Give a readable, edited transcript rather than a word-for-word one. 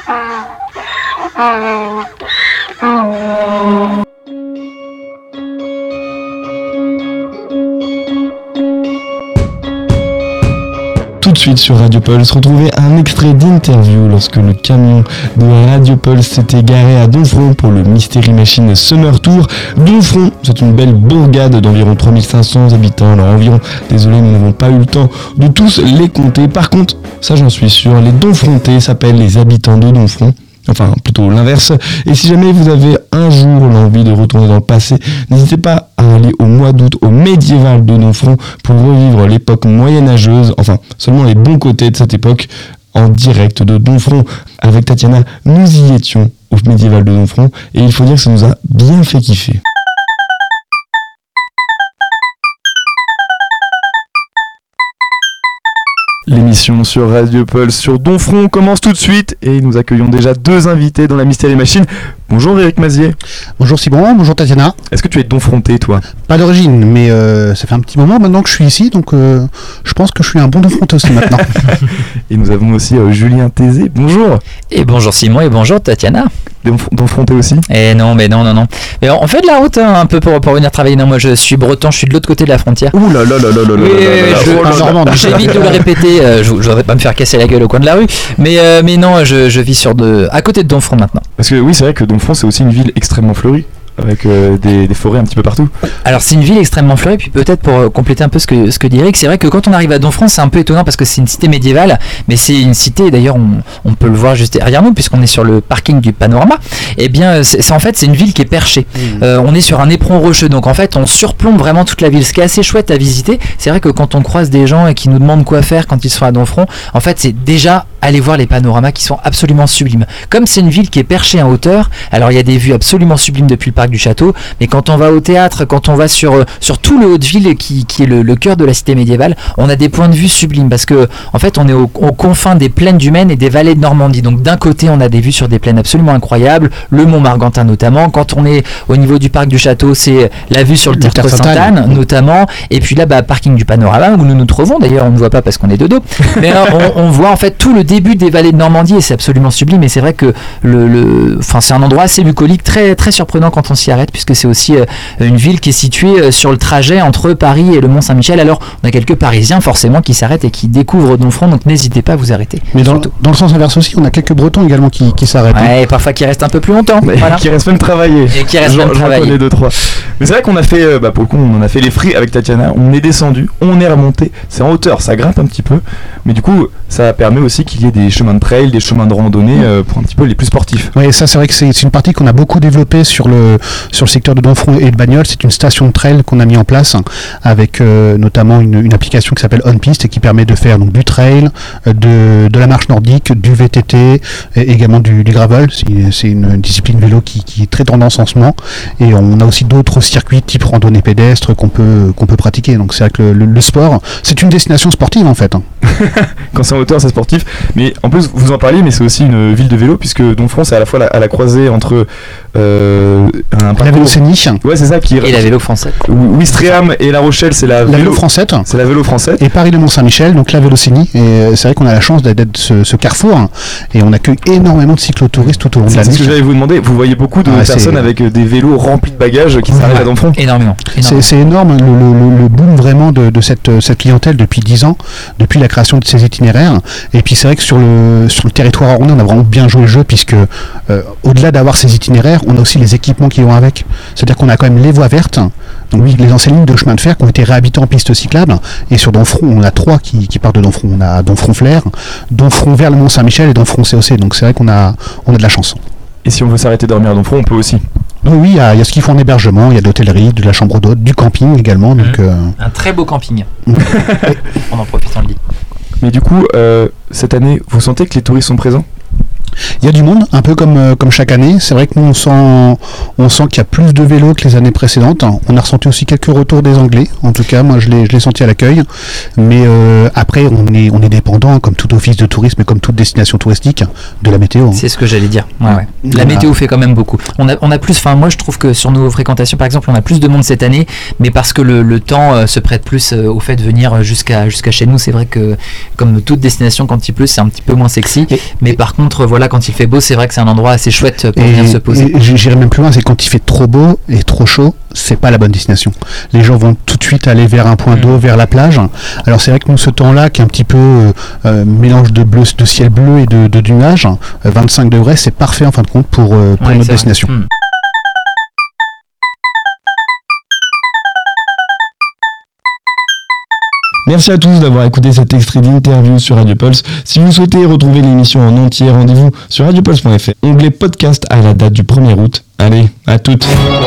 Tout de suite sur Radio Pulse, retrouvez un extrait d'interview lorsque le camion de Radio Pulse s'était garé à Domfront pour le Mystery Machine Summer Tour. Domfront, c'est une belle bourgade d'environ 3500 habitants. Alors environ, désolé, nous n'avons pas eu le temps de tous les compter. Par contre, ça j'en suis sûr, les Domfrontais s'appellent les habitants de Domfront. Enfin, plutôt l'inverse. Et si jamais vous avez un jour l'envie de retourner dans le passé, n'hésitez pas à aller au mois d'août au médiéval de Domfront pour revivre l'époque moyenâgeuse, enfin, seulement les bons côtés de cette époque, en direct de Domfront. Avec Tatiana, nous y étions au médiéval de Domfront, et il faut dire que ça nous a bien fait kiffer. L'émission sur Radio Pulse sur Domfront commence tout de suite et nous accueillons déjà deux invités dans la Mystery Machine. Bonjour Eric Mazier. Bonjour Simon, bonjour Tatiana. Est-ce que tu es Domfrontais toi ? Pas d'origine, mais ça fait un petit moment maintenant que je suis ici, donc je pense que je suis un bon Domfrontais aussi maintenant. Et nous avons aussi Julien Tézé. Bonjour. Et bonjour Simon et bonjour Tatiana. Domfrontais aussi ? Et non. Mais on fait de la route un peu pour venir travailler. Non, moi je suis breton, je suis de l'autre côté de la frontière. Ouh là là là là là là là. J'évite de le répéter, je voudrais pas me faire casser la gueule au coin de la rue. Mais non, je vis à côté de Domfront maintenant. Parce que oui, c'est vrai que Domfront c'est aussi une ville extrêmement fleurie. Avec des forêts un petit peu partout. Alors c'est une ville extrêmement fleurie, puis peut-être pour compléter un peu ce que dit Eric, c'est vrai que quand on arrive à Domfront, c'est un peu étonnant parce que c'est une cité médiévale, mais c'est une cité, d'ailleurs on peut le voir juste derrière nous puisqu'on est sur le parking du Panorama. Et bien en fait c'est une ville qui est perchée. On est sur un éperon rocheux, donc en fait on surplombe vraiment toute la ville, ce qui est assez chouette à visiter. C'est vrai que quand on croise des gens et qui nous demandent quoi faire quand ils sont à Domfront, en fait c'est déjà aller voir les panoramas qui sont absolument sublimes. Comme c'est une ville qui est perchée en hauteur, alors il y a des vues absolument sublimes depuis le parc du château, mais quand on va au théâtre, quand on va sur tout le Haut-de-Ville qui est le cœur de la cité médiévale, on a des points de vue sublimes parce que en fait on est aux confins des plaines du Maine et des vallées de Normandie. Donc d'un côté on a des vues sur des plaines absolument incroyables, le Mont Margantin notamment. Quand on est au niveau du parc du château, c'est la vue sur le Tertre Sainte-Anne notamment, et puis là parking du Panorama où nous nous trouvons. D'ailleurs on ne voit pas parce qu'on est de dos, mais on voit en fait tout le début des vallées de Normandie et c'est absolument sublime. Et c'est vrai que c'est un endroit assez bucolique, très très surprenant quand on s'y arrête, puisque c'est aussi une ville qui est située sur le trajet entre Paris et le Mont-Saint-Michel. Alors on a quelques Parisiens forcément qui s'arrêtent et qui découvrent Domfront, donc n'hésitez pas à vous arrêter. Mais dans le sens inverse aussi, on a quelques Bretons également qui s'arrêtent. Ouais, et parfois qui restent un peu plus longtemps. Voilà. Qui restent même travailler. Et qui restent même travailler. Connais 2-3. Mais c'est vrai qu'on a fait, pour le coup, on en a fait les frais avec Tatiana. On est descendu, on est remonté. C'est en hauteur, ça grimpe un petit peu. Mais du coup, ça permet aussi qu'il y ait des chemins de trail, des chemins de randonnée pour un petit peu les plus sportifs. Oui, ça c'est vrai que c'est une partie qu'on a beaucoup développée sur le secteur de Domfront et de Bagnols. C'est une station de trail qu'on a mis en place avec notamment une application qui s'appelle OnPiste et qui permet de faire donc du trail, de la marche nordique, du VTT et également du gravel. C'est une discipline vélo qui est très tendance en ce moment. Et on a aussi d'autres circuits type randonnée pédestre qu'on peut pratiquer. Donc c'est vrai que le sport, c'est une destination sportive en fait. Quand c'est en hauteur, c'est sportif. Mais en plus, vous en parliez, mais c'est aussi une ville de vélo puisque Domfront, c'est à la fois à la croisée entre la Vélocénie. Ouais, c'est ça et la vélo française. Ouistreham et La Rochelle, c'est la vélo française. C'est la vélo française. Et Paris le Mont-Saint-Michel, donc la Vélocénie. Et c'est vrai qu'on a la chance d'être ce carrefour et on accueille énormément de cyclotouristes tout au long de l'année. C'est ce que j'allais vous demander. Vous voyez beaucoup de personnes avec des vélos remplis de bagages qui s'arrêtent à Domfront. Énormément. C'est énorme le boom vraiment de cette clientèle depuis 10 ans, depuis la création de ces itinéraires. Et puis c'est vrai que sur le territoire arrondis, on a vraiment bien joué le jeu puisque au-delà d'avoir ces itinéraires, on a aussi les équipements qui vont avec. C'est-à-dire qu'on a quand même les voies vertes, donc oui, les anciennes lignes de chemin de fer qui ont été réhabilitées en pistes cyclables. Et sur Domfront, on a 3 qui partent de Domfront. On a Domfront-Flair, Domfront vers le Mont-Saint-Michel et Domfront COC. Donc c'est vrai qu'on a de la chance. Et si on veut s'arrêter dormir à Domfront, on peut aussi. Oui, il y a ce qu'ils font en hébergement, il y a de l'hôtellerie, de la chambre d'hôte, du camping également. Donc, un très beau camping. On en profite, on le dit. Mais du coup, cette année, vous sentez que les touristes sont présents ? Il y a du monde, un peu comme chaque année. C'est vrai que nous, on sent qu'il y a plus de vélos que les années précédentes. On a ressenti aussi quelques retours des Anglais. En tout cas, moi, je l'ai senti à l'accueil. Mais après, on est dépendant, comme tout office de tourisme et comme toute destination touristique, de la météo. C'est ce que j'allais dire. Ouais. La météo fait quand même beaucoup. On a plus. Enfin, moi, je trouve que sur nos fréquentations, par exemple, on a plus de monde cette année, mais parce que le temps se prête plus au fait de venir jusqu'à chez nous. C'est vrai que, comme toute destination, quand il pleut, c'est un petit peu moins sexy. Mais par contre, voilà. là, quand il fait beau, c'est vrai que c'est un endroit assez chouette pour venir se poser. Et j'irai même plus loin, c'est quand il fait trop beau et trop chaud, c'est pas la bonne destination. Les gens vont tout de suite aller vers un point d'eau, vers la plage. Alors c'est vrai que nous, ce temps-là, qui est un petit peu mélange de bleu, de ciel bleu et de nuages, 25 degrés, c'est parfait en fin de compte pour notre destination. Merci à tous d'avoir écouté cet extrait d'interview sur Radio Pulse. Si vous souhaitez retrouver l'émission en entier, rendez-vous sur radiopulse.fr. Onglet podcast à la date du 1er août. Allez, à toutes.